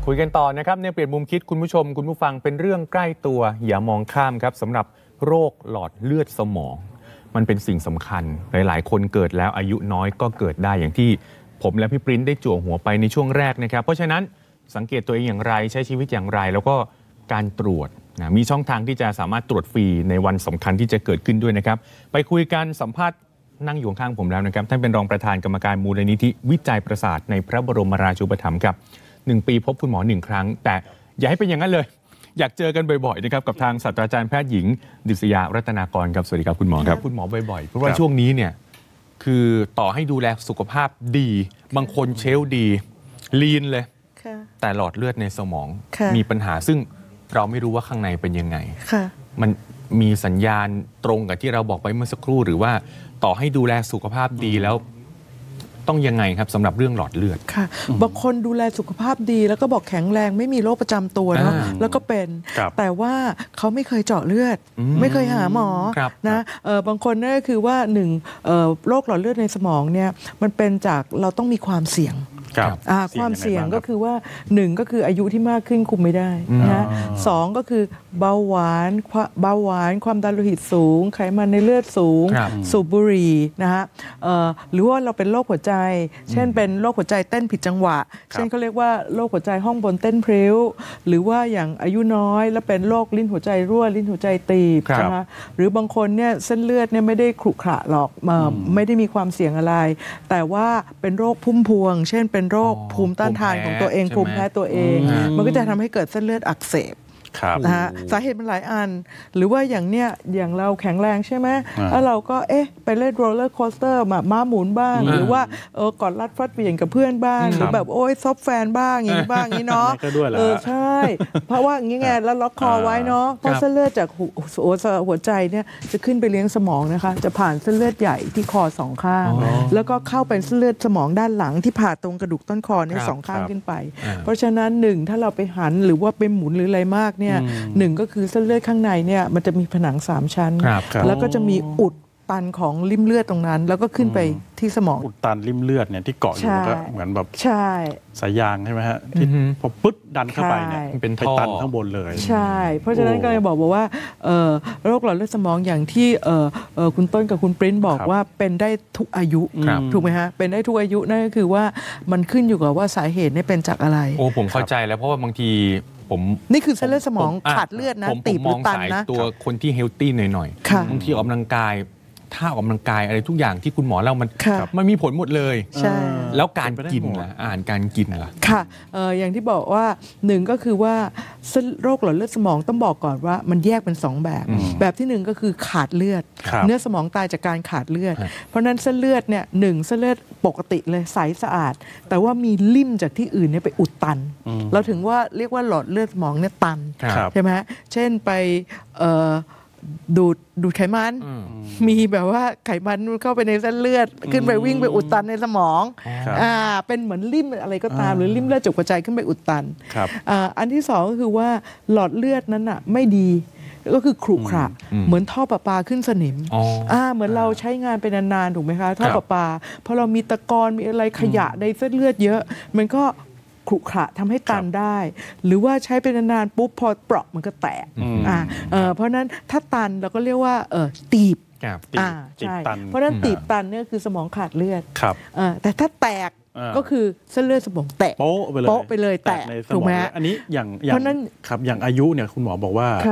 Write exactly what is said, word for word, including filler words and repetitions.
คุยกันต่อนะครับในเปลี่ยนมุมคิดคุณผู้ชมคุณผู้ฟังเป็นเรื่องใกล้ตัวอย่ามองข้ามครับสำหรับโรคหลอดเลือดสมองมันเป็นสิ่งสำคัญหลายๆคนเกิดแล้วอายุน้อยก็เกิดได้อย่างที่ผมและพี่ปริ้นได้จั่วหัวไปในช่วงแรกนะครับเพราะฉะนั้นสังเกตตัวเองอย่างไรใช้ชีวิตอย่างไรแล้วก็การตรวจนะมีช่องทางที่จะสามารถตรวจฟรีในวันสำคัญที่จะเกิดขึ้นด้วยนะครับไปคุยกันสัมภาษณ์นั่งอยู่ข้างผมแล้วนะครับท่านเป็นรองประธานกรรมการมูลนิธิวิจัยประสาทในพระบรมราชูปถัมภ์ครับหนึ่งปีพบคุณหมอหนึ่งครั้งแต่อย่าให้เป็นอย่างนั้นเลยอยากเจอกันบ่อยๆนะครับกับทางศาสตราจารย์แพทย์หญิงดิษยารัตนากรครับสวัสดีครับคุณหมอครับคุณหมอบ่อยๆเพราะว่าช่วงนี้เนี่ยคือต่อให้ดูแลสุขภาพดีบางคนเชลดีลีนเลยแต่หลอดเลือดในสมองมีปัญหาซึ่งเราไม่รู้ว่าข้างในเป็นยังไงมันมีสัญญาณตรงกับที่เราบอกไปเมื่อสักครู่หรือว่าต่อให้ดูแลสุขภาพดีแล้วต้องยังไงครับสำหรับเรื่องหลอดเลือดค่ะบางคนดูแลสุขภาพดีแล้วก็บอกแข็งแรงไม่มีโรคประจำตัวเนาะแล้วก็เป็นแต่ว่าเขาไม่เคยเจาะเลือดไม่เคยหาหมอนะบางคนนั่นก็คือว่าหนึ่งโรคหลอดเลือดในสมองเนี่ยมันเป็นจากเราต้องมีความเสี่ยงความเสี่ยงก็คือว่าหนึ่งก็คืออายุที่มากขึ้นคุมไม่ได้นะสองก็คือเบาหวานเบาหวานความดันโลหิตสูงไขมันในเลือดสูงสูบบุหรี่นะฮะหรือว่าเราเป็นโรคหัวใจเช่นเป็นโรคหัวใจเต้นผิดจังหวะเช่นเขาเรียกว่าโรคหัวใจห้องบนเต้นพริ้วหรือว่าอย่างอายุน้อยแล้วเป็นโรคลิ้นหัวใจรั่วลิ้นหัวใจตีบนะคะหรือบางคนเนี่ยเส้นเลือดเนี่ยไม่ได้ขรุขระหรอกไม่ได้มีความเสี่ยงอะไรแต่ว่าเป็นโรคพุ่มพวงเช่นเป็นโรคภูมิต้านทานของตัวเองภูมิแพ้ตัวเองมันก็จะทำให้เกิดเส้นเลือดอักเสบนะฮะสาเหตุมันหลายอันหรือว่าอย่างเนี้ยอย่างเราแข็งแรงใช่ไหมแล้วเราก็เอ๊ะไปเล่นโรลเลอร์โคสเตอร์มาม้าหมุนบ้างหรือว่าเออกอดรัดฟัดเหวี่ยงกับเพื่อนบ้างหรือแบบโอ้ยซอฟแฟนบ้างอย่างนี้บ้างนี้เนาะเออใช่เพราะว่างี้ไงแล้วล็อกคอไว้เนาะเพราะเส้นเลือดจากหัวใจเนี่ยจะขึ้นไปเลี้ยงสมองนะคะจะผ่านเส้นเลือดใหญ่ที่คอสองข้างแล้วก็เข้าไปเส้นเลือดสมองด้านหลังที่ผ่าตรงกระดูกต้นคอในสองข้างขึ้นไปเพราะฉะนั้นหนึ่งถ้าเราไปหันหรือว่าไปหมุนหรืออะไรมากหนึ่งก็คือเส้นเลือดข้างในเนี่ยมันจะมีผนังสามชั้นแล้วก็จะมีอุดตันของริ่มเลือดตรงนั้นแล้วก็ขึ้นไปที่สมองอุดตันริ่มเลือดเนี่ยที่เกาะอยู่ก็เหมือนแบบสายยางใช่ไหมฮะที่พอปึ๊ดดันเข้าไปเนี่ยเป็นไปตันข้างบนเลยใช่เพราะฉะนั้นก็เลยบอกว่าโรคหลอดเลือดสมองอย่างที่คุณต้นกับคุณปริ้นบอกว่าเป็นได้ทุกอายุถูกไหมฮะเป็นได้ทุกอายุนั่นก็คือว่ามันขึ้นอยู่กับว่าสาเหตุนี่เป็นจากอะไรโอ้ผมเข้าใจแล้วเพราะว่าบางทีผมนี่คือเส้นเลือดสมองขาดเลือดนะตีบหรือตันนะตัวคนที่เฮลตี้หน่อยๆบางทีออกกำลังกายท่าออกกำลังกายอะไรทุกอย่างที่คุณหมอเล่ามันมันมีผลหมดเลยแล้วการกินล่ะอาหารการกินล่ะค่ะอย่างที่บอกว่าหนึ่งก็คือว่าโรคหลอดเลือดสมองต้องบอกก่อนว่ามันแยกเป็นสองแบบแบบที่หนึ่งก็คือขาดเลือดเนื้อสมองตายจากการขาดเลือดเพราะนั้นเส้นเลือดเนี่ยหนึ่งเส้นเลือดปกติเลยใสสะอาดแต่ว่ามีลิ่มจากที่อื่นเนี่ยไปอุดตันเราถึงว่าเรียกว่าหลอดเลือดสมองเนี่ยตันใช่ไหมเช่นไปดูดดูดไขมันมีแบบว่าไขมันเข้าไปในเส้นเลือดขึ้นไปวิ่งไปอุดตันในสมองอ่าเป็นเหมือนริ่มอะไรก็ตามหรือริ่มเลือดจากหัวใจขึ้นไปอุดตันอ่าอันที่สองก็คือว่าหลอดเลือดนั้นอ่ะไม่ดีก็คือขรุขระเหมือนท่อประปาขึ้นสนิมอ่าเหมือนเราใช้งานไปนานๆถูกไหมคะท่อประปาพอเรามีตะกอนมีอะไรขยะในเส้นเลือดเยอะมันก็ขรุขระทำให้ตันได้หรือว่าใช้ไปนานๆปุ๊บพอเปราะมันก็แตกอ่าเออเพราะนั้นถ้าตันเราก็เรียกว่าเออตีบอ่าใช่เพราะนั้นตีบตันเนี่ยคือสมองขาดเลือดครับอ่าแต่ถ้าแตกก็คือเส้นเลือดสมองแตกโป๊ะไปเลยโป๊ะไปเลยแตกถูกไหมอันนี้อย่างเพราะนั้นครับอย่างอายุเนี่ยคุณหมอบอกว่า